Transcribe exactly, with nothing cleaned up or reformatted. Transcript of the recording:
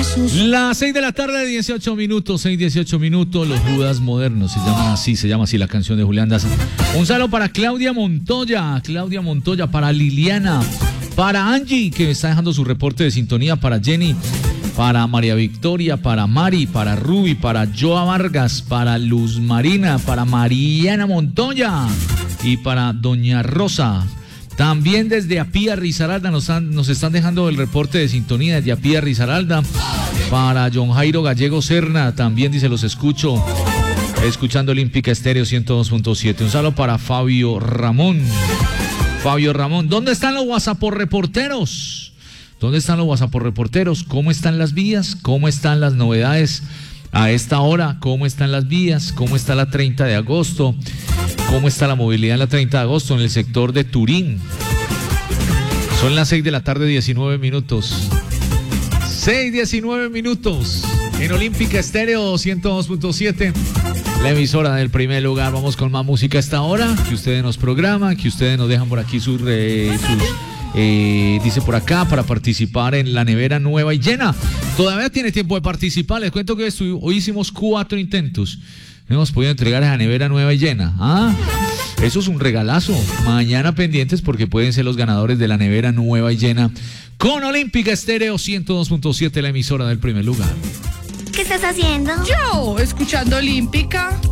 Las seis de la tarde, dieciocho minutos, seis, dieciocho minutos, los Judas modernos, se llama así, se llama así la canción de Julián Daza. Un saludo para Claudia Montoya, Claudia Montoya, para Liliana, para Angie, que está dejando su reporte de sintonía, para Jenny, para María Victoria, para Mari, para Ruby, para Joa Vargas, para Luz Marina, para Mariana Montoya y para Doña Rosa. También desde Apía Risaralda nos, han, nos están dejando el reporte de sintonía desde Apía Risaralda. Para John Jairo Gallego Serna, también dice los escucho, escuchando Olímpica Estéreo ciento dos punto siete. Un saludo para Fabio Ramón. Fabio Ramón, ¿dónde están los WhatsApp reporteros? ¿Dónde están los WhatsApp reporteros? ¿Cómo están las vías? ¿Cómo están las novedades a esta hora? ¿Cómo están las vías? ¿Cómo está la treinta de agosto? ¿Cómo está la movilidad en la treinta de agosto en el sector de Turín? Son las seis de la tarde, diecinueve minutos. seis, diecinueve minutos. En Olímpica Estéreo ciento dos punto siete. La emisora del primer lugar. Vamos con más música a esta hora. Que ustedes nos programan, que ustedes nos dejan por aquí sus... Eh, sus eh, dice por acá, para participar en la nevera nueva y llena. Todavía tiene tiempo de participar. Les cuento que estu- hoy hicimos cuatro intentos. No hemos podido entregar esa nevera nueva y llena. Ah, eso es un regalazo. Mañana pendientes porque pueden ser los ganadores de la nevera nueva y llena con Olímpica Estéreo ciento dos punto siete, la emisora del primer lugar. ¿Qué estás haciendo? Yo, escuchando Olímpica.